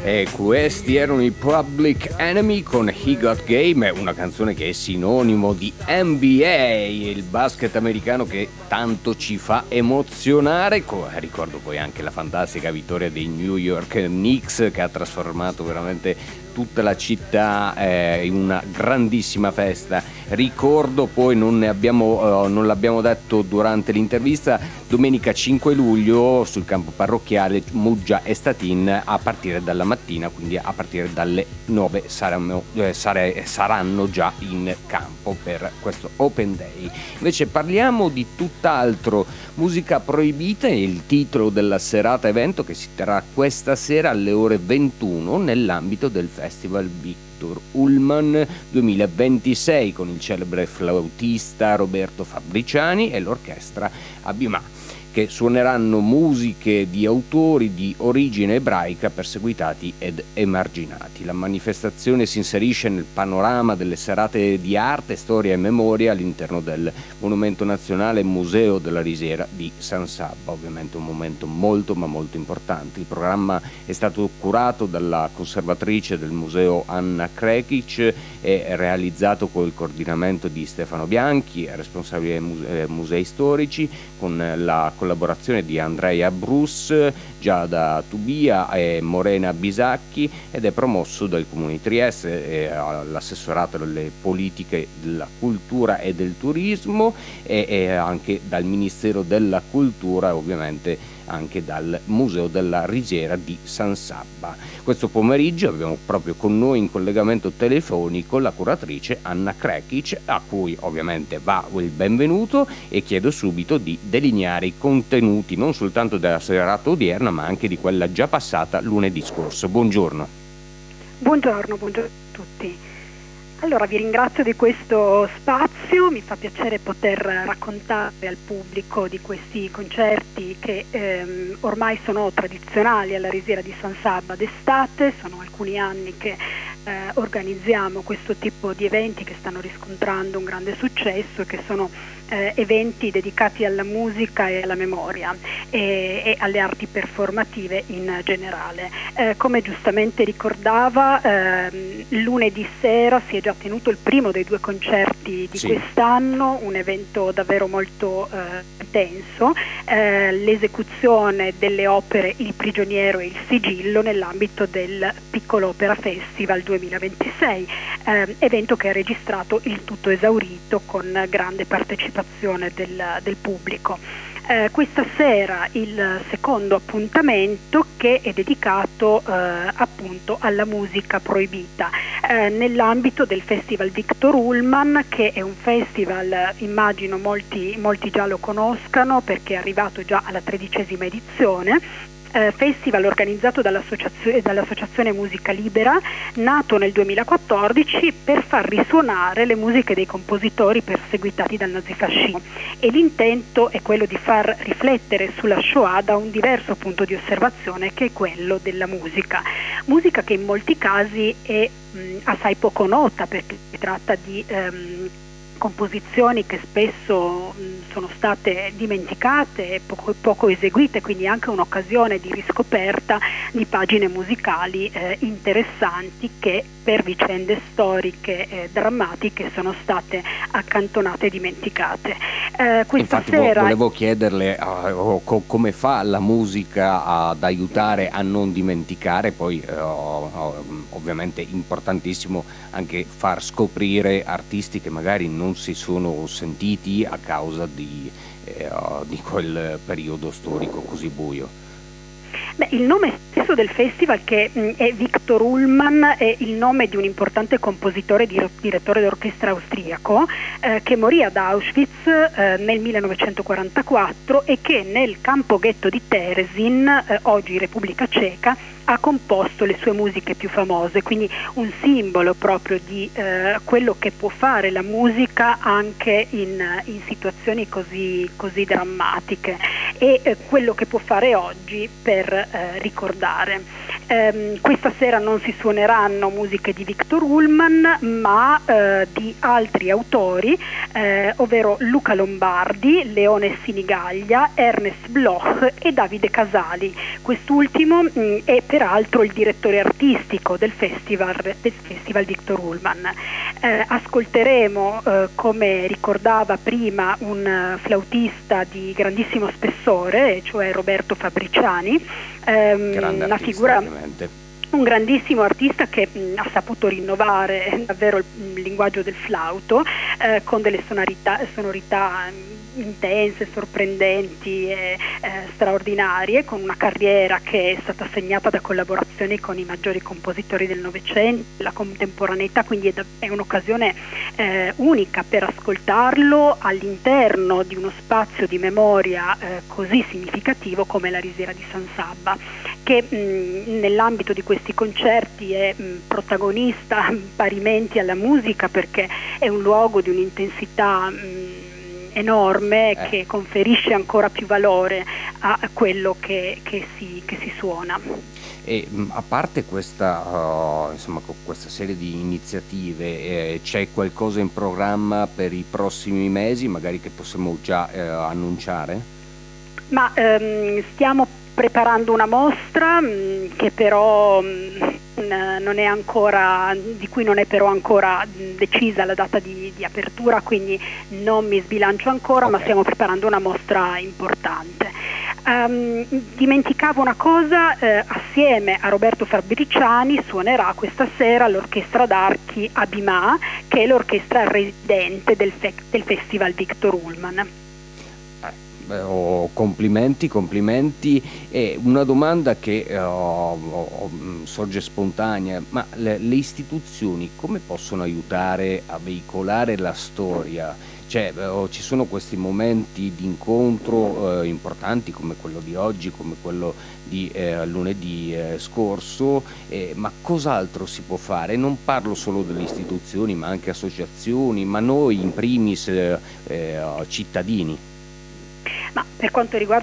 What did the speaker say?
E questi erano i Public Enemy con He Got Game, una canzone che è sinonimo di NBA, il basket americano che tanto ci fa emozionare. Ricordo poi anche la fantastica vittoria dei New York Knicks, che ha trasformato veramente tutta la città in una grandissima festa. Ricordo poi, non l'abbiamo detto durante l'intervista, domenica 5 luglio sul campo parrocchiale Muggia e Statin a partire dalla mattina, quindi a partire dalle 9 saranno già in campo per questo Open Day. Invece parliamo di tutt'altro. Musica proibita è il titolo della serata evento che si terrà questa sera alle ore 21 nell'ambito del Festival Victor Ullmann 2026 con il celebre flautista Roberto Fabbriciani e l'orchestra Abimà, che suoneranno musiche di autori di origine ebraica perseguitati ed emarginati. La manifestazione si inserisce nel panorama delle serate di arte, storia e memoria all'interno del Monumento Nazionale Museo della Risiera di San Sabba, ovviamente un momento molto ma molto importante. Il programma è stato curato dalla conservatrice del museo Anna Krekic e realizzato con il coordinamento di Stefano Bianchi, responsabile musei storici, con la collaborazione di Andrea Bruce, Giada Tubia e Morena Bisacchi, ed è promosso dal Comune di Trieste, l'assessorato alle politiche della cultura e del turismo e anche dal Ministero della Cultura, ovviamente anche dal Museo della Risiera di San Sabba. Questo pomeriggio abbiamo proprio con noi in collegamento telefonico la curatrice Anna Krekic, a cui ovviamente va il benvenuto e chiedo subito di delineare i contenuti non soltanto della serata odierna ma anche di quella già passata lunedì scorso. Buongiorno. Buongiorno a tutti. Allora, vi ringrazio di questo spazio, mi fa piacere poter raccontare al pubblico di questi concerti che ormai sono tradizionali alla Risiera di San Sabba d'estate. Sono alcuni anni che organizziamo questo tipo di eventi che stanno riscontrando un grande successo, che sono eventi dedicati alla musica e alla memoria e alle arti performative in generale. Come giustamente ricordava, lunedì sera si è già tenuto il primo dei 2 concerti di quest'anno, un evento davvero molto intenso, l'esecuzione delle opere Il prigioniero e il sigillo nell'ambito del Piccolo Opera Festival 2026, evento che ha registrato il tutto esaurito con grande partecipazione del pubblico. Questa sera il secondo appuntamento, che è dedicato appunto alla musica proibita nell'ambito del Festival Victor Ullmann, che è un festival, immagino molti già lo conoscano perché è arrivato già alla 13ª edizione. Festival organizzato dall'Associazione Musica Libera, nato nel 2014 per far risuonare le musiche dei compositori perseguitati dal nazifascismo, e l'intento è quello di far riflettere sulla Shoah da un diverso punto di osservazione, che è quello della musica che in molti casi è assai poco nota, perché si tratta di composizioni che spesso sono state dimenticate e poco eseguite, quindi anche un'occasione di riscoperta di pagine musicali interessanti che per vicende storiche drammatiche sono state accantonate e dimenticate. Questa Infatti sera volevo chiederle come fa la musica ad aiutare a non dimenticare, poi ovviamente importantissimo anche far scoprire artisti che magari non si sono sentiti a causa di quel periodo storico così buio. Il nome stesso del festival, che è Victor Ullmann, è il nome di un importante compositore e direttore d'orchestra austriaco che morì ad Auschwitz nel 1944 e che nel campo ghetto di Terezin, oggi Repubblica Ceca, ha composto le sue musiche più famose, quindi un simbolo proprio di quello che può fare la musica anche in situazioni così drammatiche, e quello che può fare oggi per ricordare. Questa sera non si suoneranno musiche di Victor Ullmann, ma di altri autori, ovvero Luca Lombardi, Leone Sinigaglia, Ernest Bloch e Davide Casali. Quest'ultimo è peraltro il direttore artistico del Festival Victor Ullmann. Ascolteremo, come ricordava prima, un flautista di grandissimo spessore, cioè Roberto Fabriciani, una figura, un grandissimo artista che ha saputo rinnovare davvero il linguaggio del flauto, con delle sonorità intense, sorprendenti e straordinarie, con una carriera che è stata segnata da collaborazioni con i maggiori compositori del Novecento, la contemporaneità, quindi è un'occasione unica per ascoltarlo all'interno di uno spazio di memoria così significativo come la Risiera di San Sabba, che nell'ambito di questi concerti è protagonista parimenti alla musica, perché è un luogo di un'intensità enorme che conferisce ancora più valore a quello che si suona. E a parte questa, con questa serie di iniziative, c'è qualcosa in programma per i prossimi mesi, magari che possiamo già annunciare? Ma stiamo preparando una mostra che però non è ancora, di cui non è però ancora decisa la data di apertura, quindi non mi sbilancio ancora, ma stiamo preparando una mostra importante. Dimenticavo una cosa, assieme a Roberto Fabriciani suonerà questa sera l'orchestra d'archi Abimà, che è l'orchestra residente del Festival Victor Ullmann. Complimenti. E una domanda che sorge spontanea: ma le istituzioni come possono aiutare a veicolare la storia? Cioè, ci sono questi momenti di incontro importanti come quello di oggi, come quello di lunedì scorso, ma cos'altro si può fare? Non parlo solo delle istituzioni, ma anche associazioni, ma noi in primis cittadini. Ma per quanto riguarda